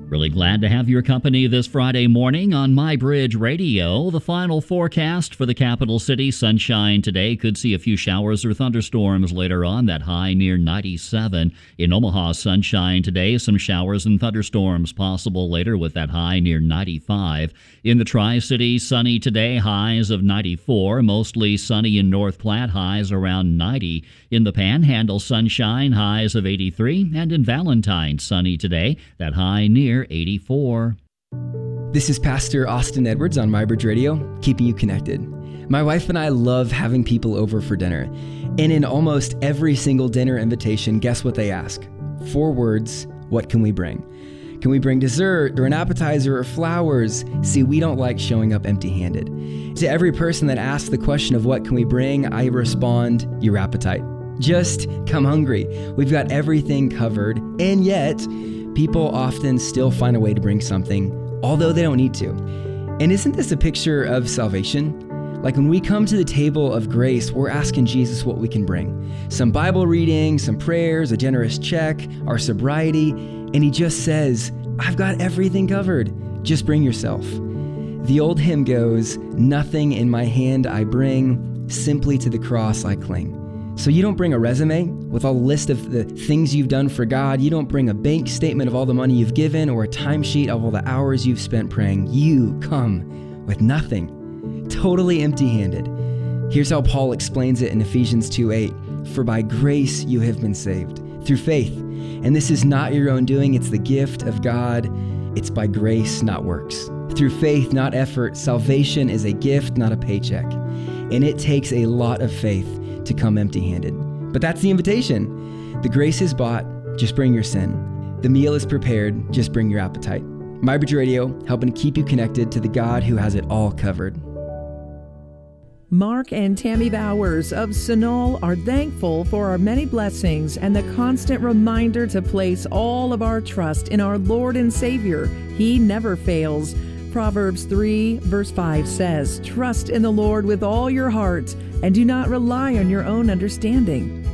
Really glad to have your company this Friday morning on My Bridge Radio. The final forecast for the capital city: sunshine today. Could see a few showers or thunderstorms later on. That high near 97. In Omaha, sunshine today. Some showers and thunderstorms possible later with that high near 95. In the Tri-City, sunny today. Highs of 94. Mostly sunny in North Platte. Highs around 90. In the Panhandle, sunshine. Highs of 83. And in Valentine, sunny today. That high near 84. This is Pastor Austin Edwards on My Bridge Radio, keeping you connected. My wife and I love having people over for dinner. And in almost every single dinner invitation, guess what they ask? 4 words: what can we bring? Can we bring dessert or an appetizer or flowers? See, we don't like showing up empty-handed. To every person that asks the question of what can we bring, I respond, your appetite. Just come hungry. We've got everything covered, and yet people often still find a way to bring something, although they don't need to. And isn't this a picture of salvation? Like when we come to the table of grace, we're asking Jesus what we can bring. Some Bible reading, some prayers, a generous check, our sobriety, and he just says, I've got everything covered. Just bring yourself. The old hymn goes, nothing in my hand I bring, simply to the cross I cling. So you don't bring a resume with all the list of the things you've done for God. You don't bring a bank statement of all the money you've given or a timesheet of all the hours you've spent praying. You come with nothing, totally empty-handed. Here's how Paul explains it in Ephesians 2:8. For by grace you have been saved, through faith. And this is not your own doing, it's the gift of God. It's by grace, not works. Through faith, not effort. Salvation is a gift, not a paycheck. And it takes a lot of faith to come empty-handed. But that's the invitation. The grace is bought, just bring your sin. The meal is prepared, just bring your appetite. My Bridge Radio, helping to keep you connected to the God who has it all covered. Mark and Tammy Bowers of Sunol are thankful for our many blessings and the constant reminder to place all of our trust in our Lord and Savior. He never fails. Proverbs 3 verse 5 says, "Trust in the Lord with all your heart and do not rely on your own understanding.